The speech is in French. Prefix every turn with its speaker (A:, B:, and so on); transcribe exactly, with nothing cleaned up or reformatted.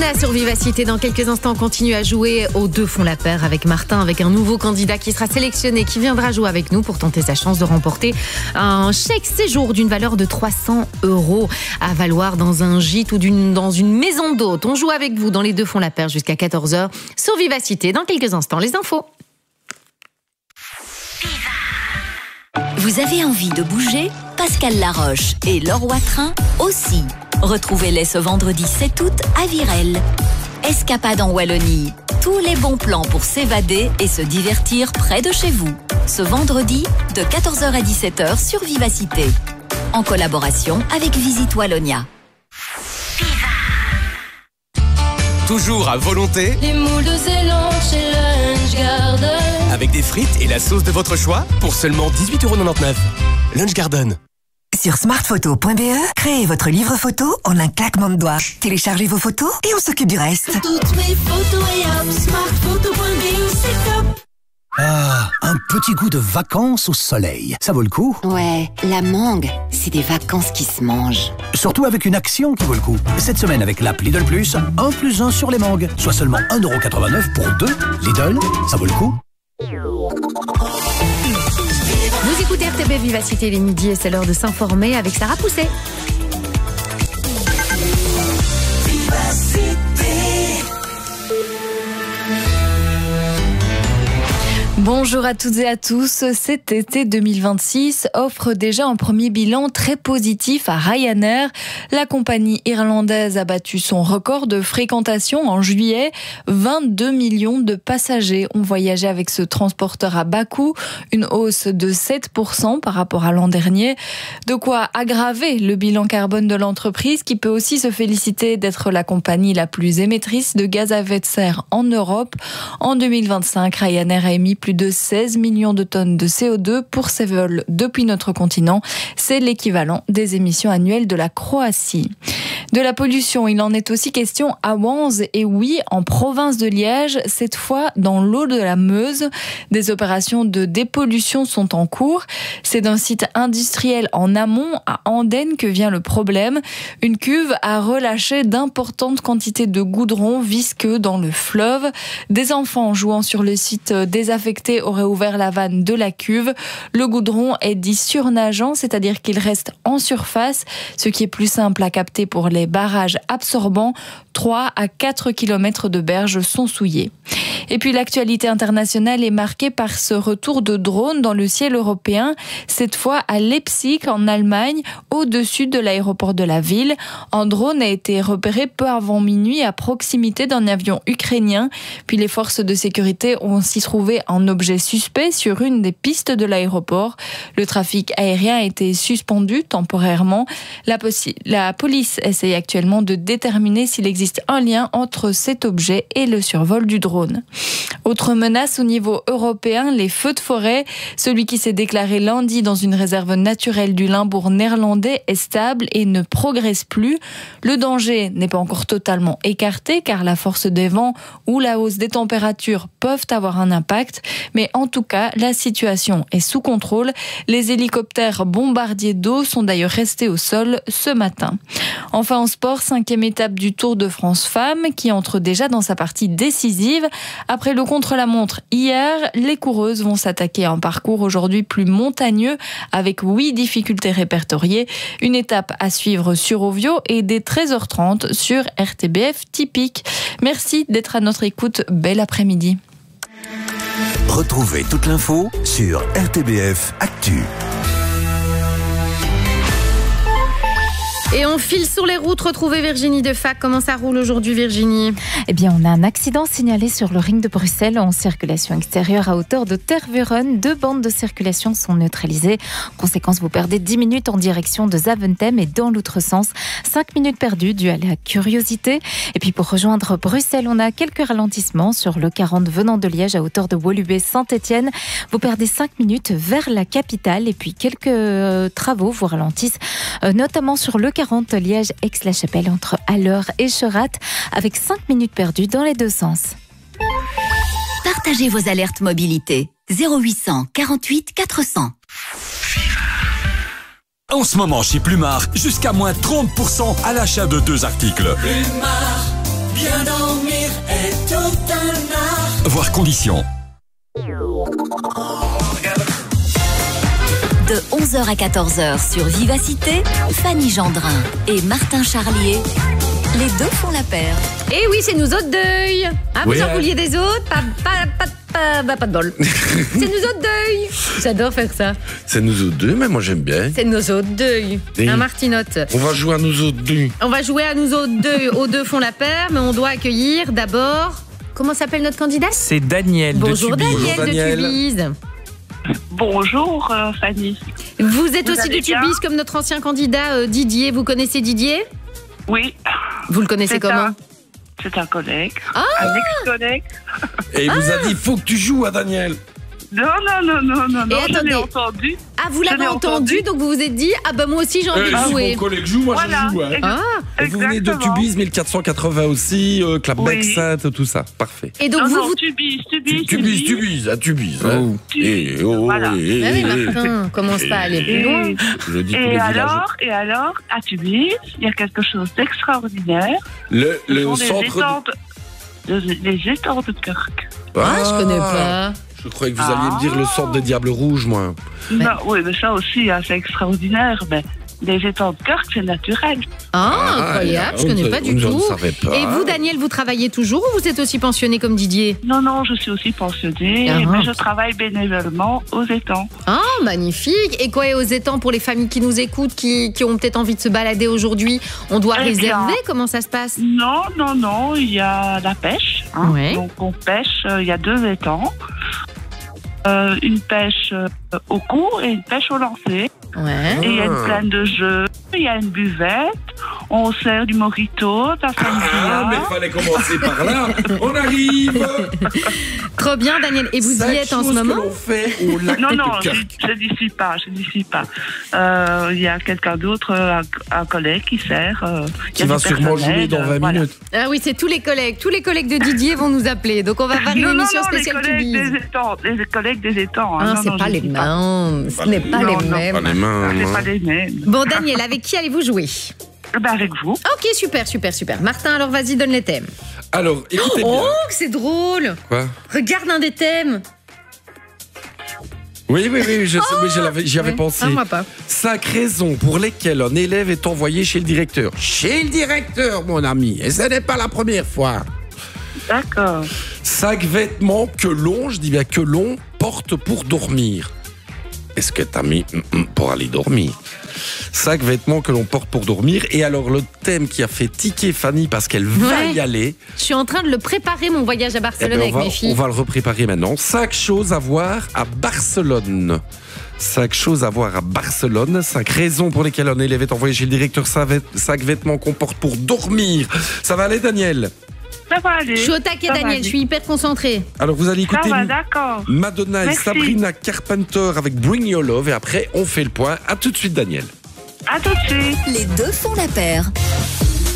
A: Mona sur Vivacité. Dans quelques instants, on continue à jouer aux deux font la paire avec Martin, avec un nouveau candidat qui sera sélectionné, qui viendra jouer avec nous pour tenter sa chance de remporter un chèque séjour d'une valeur de trois cents euros à valoir dans un gîte ou d'une, dans une maison d'hôte. On joue avec vous dans les deux font la paire jusqu'à quatorze heures sur Vivacité. Dans quelques instants, les infos.
B: Vous avez envie de bouger? Pascal Laroche et Laure Watrin aussi. Retrouvez-les ce vendredi sept août à Virel. Escapade en Wallonie. Tous les bons plans pour s'évader et se divertir près de chez vous. Ce vendredi, de quatorze heures à dix-sept heures sur Vivacité. En collaboration avec Visite Wallonia.
C: Toujours à volonté.
D: Les moules de Zélande chez Lunch Garden.
C: Avec des frites et la sauce de votre choix pour seulement dix-huit euros quatre-vingt-dix-neuf. Lunch Garden.
E: Sur smartphoto point b e, créez votre livre photo en un claquement de doigts. Téléchargez vos photos et on s'occupe du reste.
D: Toutes mes photos et hop, smartphoto point b e, c'est top.
F: Ah, un petit goût de vacances au soleil. Ça vaut le coup?
G: Ouais, la mangue, c'est des vacances qui se mangent.
F: Surtout avec une action qui vaut le coup. Cette semaine avec l'app Lidl Plus, un plus un sur les mangues. Soit seulement un euro quatre-vingt-neuf pour deux. Lidl, ça vaut le coup?
A: Vous écoutez R T B Vivacité les midis et c'est l'heure de s'informer avec Sarah Pousset.
H: Bonjour à toutes et à tous. Cet été deux mille vingt-six offre déjà un premier bilan très positif à Ryanair. La compagnie irlandaise a battu son record de fréquentation en juillet. vingt-deux millions de passagers ont voyagé avec ce transporteur à bas coût, une hausse de sept pour cent par rapport à l'an dernier. De quoi aggraver le bilan carbone de l'entreprise qui peut aussi se féliciter d'être la compagnie la plus émettrice de gaz à effet de serre en Europe. En deux mille vingt-cinq, Ryanair a émis plus de seize millions de tonnes de C O deux pour ses vols depuis notre continent. C'est l'équivalent des émissions annuelles de la Croatie. De la pollution, il en est aussi question à Wanze et oui, en province de Liège, cette fois dans l'eau de la Meuse. Des opérations de dépollution sont en cours. C'est d'un site industriel en amont, à Andenne, que vient le problème. Une cuve a relâché d'importantes quantités de goudron visqueux dans le fleuve. Des enfants jouant sur le site désaffecté auraient ouvert la vanne de la cuve. Le goudron est dit surnageant, c'est-à-dire qu'il reste en surface, ce qui est plus simple à capter pour les barrages absorbants. trois à quatre kilomètres de berges sont souillés. Et puis l'actualité internationale est marquée par ce retour de drones dans le ciel européen, cette fois à Leipzig en Allemagne, au-dessus de l'aéroport de la ville. Un drone a été repéré peu avant minuit à proximité d'un avion ukrainien. Puis les forces de sécurité ont aussi trouvé un objet suspect sur une des pistes de l'aéroport. Le trafic aérien a été suspendu temporairement. La, possi- la police essaye actuellement de déterminer s'il existe un lien entre cet objet et le survol du drone. Autre menace au niveau européen, les feux de forêt. Celui qui s'est déclaré lundi dans une réserve naturelle du Limbourg néerlandais est stable et ne progresse plus. Le danger n'est pas encore totalement écarté car la force des vents ou la hausse des températures peuvent avoir un impact. Mais en tout cas, la situation est sous contrôle. Les hélicoptères bombardiers d'eau sont d'ailleurs restés au sol ce matin. Enfin en sport, cinquième étape du Tour de France Femmes qui entre déjà dans sa partie décisive. Après le contre-la-montre hier, les coureuses vont s'attaquer à un parcours aujourd'hui plus montagneux avec huit difficultés répertoriées. Une étape à suivre sur Ovio et dès treize heures trente sur R T B F Typique. Merci d'être à notre écoute. Bel après-midi.
I: Retrouvez toute l'info sur R T B F Actu.
A: Et on file sur les routes, retrouver Virginie Defac. Comment ça roule aujourd'hui, Virginie?
J: Eh bien, on a un accident signalé sur le ring de Bruxelles en circulation extérieure à hauteur de Tervuren. Deux bandes de circulation sont neutralisées. Conséquence, vous perdez dix minutes en direction de Zaventem et dans l'autre sens, cinq minutes perdues dues à la curiosité. Et puis pour rejoindre Bruxelles, on a quelques ralentissements sur le quarante venant de Liège à hauteur de Woluwe-Saint-Étienne. Vous perdez cinq minutes vers la capitale et puis quelques euh, travaux vous ralentissent, euh, notamment sur le quarante Liège-Aix-la-Chapelle entre Alleur et Cherat avec cinq minutes perdues dans les deux sens.
B: Partagez vos alertes mobilité. zéro huit cent quarante-huit quatre cents.
K: En ce moment chez Plumard, jusqu'à moins trente pour cent à l'achat de deux articles.
D: Plumard, Bien dormir est tout un art.
C: Voir conditions.
B: De onze heures à quatorze heures sur Vivacité, Fanny Gendrin et Martin Charlier, les deux font la paire.
A: Et oui, c'est nous autres deuil. Ah, vous
K: Oui,
A: en
K: hein.
A: vouliez des autres? Pas, pas, pas, pas, bah, pas de bol. C'est nous autres deuil. J'adore faire ça.
K: C'est nous autres deux, mais moi j'aime bien.
A: C'est nous autres deuil.
K: Et-
A: Un Martinote.
K: On va jouer à nous autres deux.
A: On va jouer à nous autres deux. Aux deux font la paire, mais on doit accueillir d'abord. Comment s'appelle notre candidat?
L: C'est Daniel
A: Bonjour
L: de Tubize.
A: Daniel,
K: Bonjour, Daniel.
A: de Tubize.
M: Bonjour euh, Fanny.
A: Vous êtes
M: Vous
A: aussi de
M: allez bien
A: Tubize comme notre ancien candidat euh, Didier. Vous connaissez Didier?
M: Oui.
A: Vous le connaissez
M: C'est
A: comment?
M: un- C'est un collègue.
A: Ah
M: Un ex-collègue.
K: Et il vous a dit, il faut que tu joues à Daniel.
M: Non, non, non, non, non, non, je
A: attendez.
M: l'ai entendu.
A: Ah, vous
M: Je
A: l'avez
M: l'ai
A: entendu,
M: entendu.
A: donc vous vous êtes dit, ah bah moi aussi j'ai envie
K: Eh,
A: de
K: si
A: jouer.
K: mon collègue joue, moi
M: Voilà.
K: je joue. Hein.
A: Ah,
K: Et vous venez de
M: Exactement.
K: Tubize, mille quatre cent quatre-vingts aussi, euh, Clapbec,
M: Oui.
K: Sainte, tout ça. Parfait.
A: et donc
M: Non,
A: vous,
M: non,
A: vous...
M: Tubize, Tubize,
K: Tubize, Tubize, à Tubize. Hein.
M: Tubize.
K: Et, oh,
M: Voilà.
K: et,
A: Ah oui,
K: et,
A: Martin, commence pas à aller plus
M: Et,
A: loin.
K: je le dis tous les
M: et
K: villages.
M: alors, et alors, à Tubize, il y a quelque chose d'extraordinaire.
K: Le,
M: Ce
K: le
M: sont les
K: centre.
M: étangs de, de- les étangs de Kirk.
A: Ah, je connais pas.
K: Je croyais que vous alliez me dire le centre des Diables Rouges, moi.
M: Non, oui, mais ça aussi, hein, c'est extraordinaire. Mais les étangs de Kirk, c'est naturel.
A: Ah, incroyable, je
K: on
A: connais
K: ne-
A: pas
K: on
A: du
K: ne
A: tout.
K: savait pas.
A: Et vous, Daniel, vous travaillez toujours ou vous êtes aussi pensionné comme Didier?
M: Non, non, je suis aussi pensionnée,
A: Ah.
M: mais je travaille bénévolement aux étangs.
A: Ah, magnifique. Et quoi, et aux étangs, pour les familles qui nous écoutent, qui, qui ont peut-être envie de se balader aujourd'hui, on doit
M: Eh bien,
A: réserver? Comment ça se passe?
M: Non, non, non, il y a la pêche. hein.
A: Ouais.
M: Donc on pêche, euh, il y a deux étangs. Euh, une pêche euh, au cours et une pêche au lancer.
A: Ouais.
M: Et il y a une plaine de jeux, il y a une buvette, on sert du mojito, de la
K: Ah, mais
M: sangria.
K: il fallait commencer par là. On arrive.
A: Trop bien, Daniel. Et vous y
K: Cinq
A: êtes en ce
K: choses que
A: moment?
K: l'on fait au lac
M: Non, non,
K: de
M: je
K: Kirk.
M: je n'y suis pas, je n'y suis pas. Euh, Il y a quelqu'un d'autre, euh, un, un collègue qui sert. euh, il y
K: Qui
M: a
K: va
M: du
K: sûrement
M: personnel,
K: jouer dans
M: euh,
K: vingt
M: voilà.
K: minutes.
A: Ah oui, c'est tous les collègues. Tous les collègues de Didier vont nous appeler. Donc on va faire une
M: Non, non,
A: émission
M: non, les
A: spéciale
M: collègues
A: Tubize.
M: des étangs, les collègues des étangs. hein.
A: Ah,
M: Non,
A: c'est
M: non,
A: pas
M: je
A: les
M: dis
A: mêmes. Ce n'est pas
M: Non,
A: les
M: non,
A: mêmes.
K: Pas les mains.
M: C'est
K: moi.
M: pas les mêmes.
A: Bon, Daniel, avec qui allez-vous jouer?
M: Eh ben, avec vous.
A: Ok, super, super, super. Martin, alors vas-y, donne les thèmes.
K: Alors, écoutez bien.
A: Oh, que c'est drôle.
K: Quoi?
A: Regarde un des thèmes.
K: Oui, oui, oui, je sais, oui, je l'avais- j'y avais
A: Ouais.
K: pensé.
A: Ah, moi pas.
K: Cinq raisons pour lesquelles un élève est envoyé chez le directeur. Chez le directeur, mon ami. Et ce n'est pas la première fois.
M: D'accord.
K: Cinq vêtements que l'on, je dis bien que l'on, porte pour dormir. Est-ce que t'as mis hum, hum, pour aller dormir? Cinq vêtements que l'on porte pour dormir. Et alors, le thème qui a fait tiquer Fanny parce qu'elle va
A: Ouais.
K: y aller,
A: Je suis en train de le préparer, mon voyage à
K: eh
A: Barcelone
K: ben,
A: avec
K: on, va,
A: mes filles.
K: on va le repréparer maintenant. Cinq choses à voir à Barcelone. Cinq choses à voir à Barcelone. Cinq raisons pour lesquelles un élève est envoyé chez le directeur. Cinq vêt- cinq vêtements qu'on porte pour dormir. Ça va aller, Daniel?
M: Ça va aller.
A: Je suis au taquet,
M: Ça va
A: Daniel.
M: aller.
A: Je suis hyper concentrée.
K: Alors, vous allez
M: Ça
K: écouter
M: va, d'accord.
K: Madonna et
M: Merci.
K: Sabrina Carpenter avec Bring Your Love. Et après, on fait le point. À tout de suite, Daniel.
M: À tout de suite.
B: Les deux font la paire.